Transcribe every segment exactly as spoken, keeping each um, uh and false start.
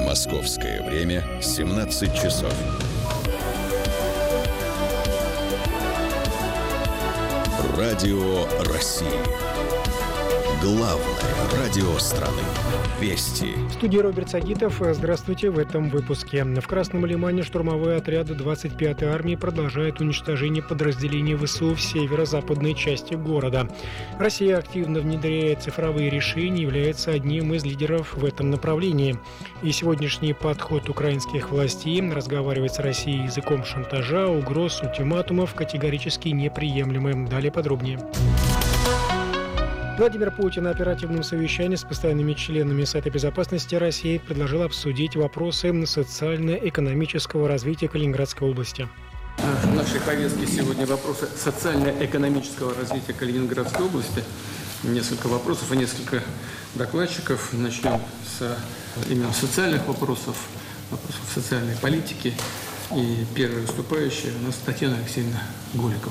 Московское время семнадцать часов. Радио России. Главное радио страны. Вести. В студии Роберт Сагитов. Здравствуйте. В этом выпуске. В Красном Лимане штурмовые отряды двадцать пятой армии продолжают уничтожение подразделений ВСУ в северо-западной части города. Россия активно внедряет цифровые решения и является одним из лидеров в этом направлении. И сегодняшний подход украинских властей разговаривать с Россией языком шантажа, угроз, ультиматумов категорически неприемлемы. Далее подробнее. Владимир Путин на оперативном совещании с постоянными членами Совета безопасности России предложил обсудить вопросы социально-экономического развития Калининградской области. В нашей повестке сегодня вопросы социально-экономического развития Калининградской области. Несколько вопросов и несколько докладчиков. Начнем с именно социальных вопросов, вопросов социальной политики. И первая выступающая у нас Татьяна Алексеевна Голикова.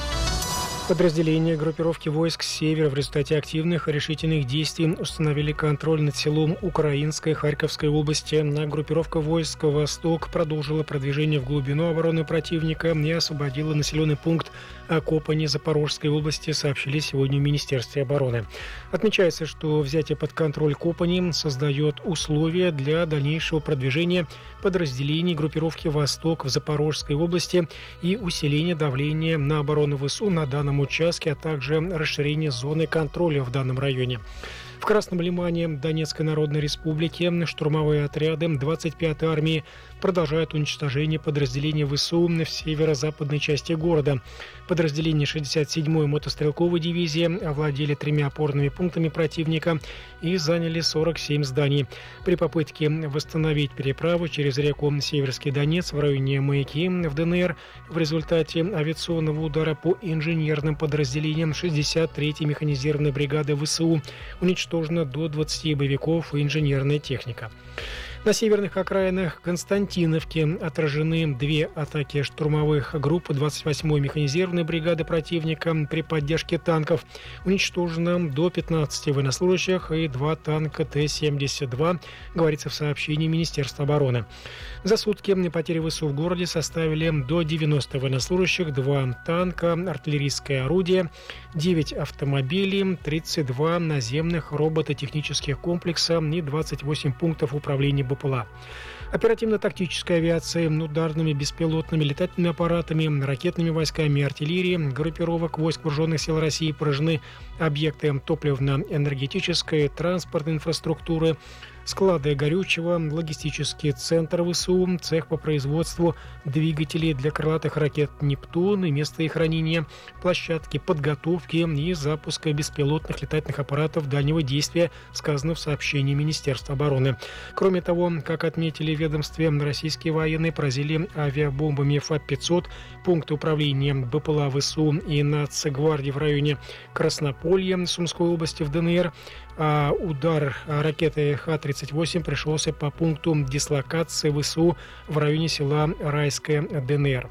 Подразделения группировки войск «Север» в результате активных и решительных действий установили контроль над селом Украинской Харьковской области. Группировка войск «Восток» продолжила продвижение в глубину обороны противника и освободила населенный пункт Копани Запорожской области, сообщили сегодня в Министерстве обороны. Отмечается, что взятие под контроль Копани создает условия для дальнейшего продвижения подразделений группировки «Восток» в Запорожской области и усиления давления на оборону ВСУ на данном участке, а также расширение зоны контроля в данном районе. В Красном Лимане Донецкой Народной Республики штурмовые отряды двадцать пятой армии продолжают уничтожение подразделений ВСУ в северо-западной части города. Подразделения шестьдесят седьмой мотострелковой дивизии овладели тремя опорными пунктами противника и заняли сорок семь зданий. При попытке восстановить переправу через реку Северский Донец в районе Маяки в ДНР в результате авиационного удара по инженерным подразделениям шестьдесят третьей механизированной бригады ВСУ уничтожено до двадцати боевиков и инженерная техника. На северных окраинах Константиновки отражены две атаки штурмовых групп двадцать восьмой механизированной бригады противника при поддержке танков. Уничтожено до пятнадцати военнослужащих и два танка Т семьдесят два, говорится в сообщении Министерства обороны. За сутки потери ВСУ в городе составили до девяноста военнослужащих, два танка, артиллерийское орудие, девять автомобилей, тридцать два наземных робототехнических комплекса и двадцать восемь пунктов управления БПЛА. Оперативно-тактической авиацией, ударными беспилотными летательными аппаратами, ракетными войсками и артиллерией группировок войск вооруженных сил России поражены объекты топливно-энергетической, транспортной инфраструктуры, склады горючего, логистический центр ВСУ, цех по производству двигателей для крылатых ракет «Нептун» и место их хранения, площадки подготовки и запуска беспилотных летательных аппаратов дальнего действия, сказано в сообщении Министерства обороны. Кроме того, как отметили в ведомстве, российские военные поразили авиабомбами Ф пятьсот пункты управления БПЛА ВСУ и Нацгвардии в районе Краснополья Сумской области в ДНР, а удар ракеты Х тридцать восемь пришелся по пункту дислокации ВСУ в районе села Райское, ДНР.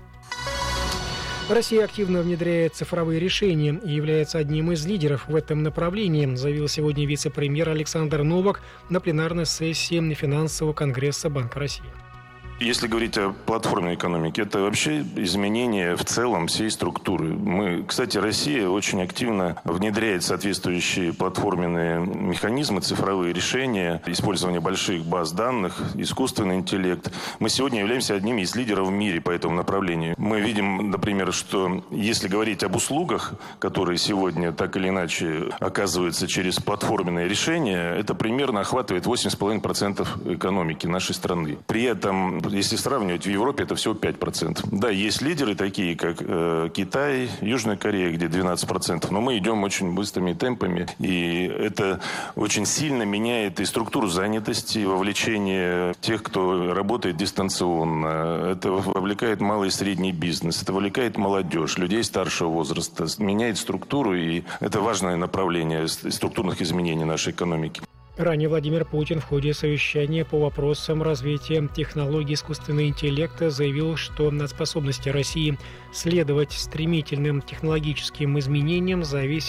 Россия активно внедряет цифровые решения и является одним из лидеров в этом направлении, заявил сегодня вице-премьер Александр Новак на пленарной сессии Финансового конгресса Банка России. Если говорить о платформенной экономике, это вообще изменение в целом всей структуры. Мы, кстати, Россия очень активно внедряет соответствующие платформенные механизмы, цифровые решения, использование больших баз данных, искусственный интеллект. Мы сегодня являемся одним из лидеров в мире по этому направлению. Мы видим, например, что если говорить об услугах, которые сегодня так или иначе оказываются через платформенные решения, это примерно охватывает восемь целых пять десятых процента экономики нашей страны. При этом если сравнивать, в Европе это всего пять процентов. Да, есть лидеры такие, как э, Китай, Южная Корея, где двенадцать процентов, но мы идем очень быстрыми темпами, и это очень сильно меняет и структуру занятости, и вовлечение тех, кто работает дистанционно. Это вовлекает малый и средний бизнес, это вовлекает молодежь, людей старшего возраста, меняет структуру, и это важное направление структурных изменений нашей экономики. Ранее Владимир Путин в ходе совещания по вопросам развития технологий искусственного интеллекта заявил, что от способности России следовать стремительным технологическим изменениям зависит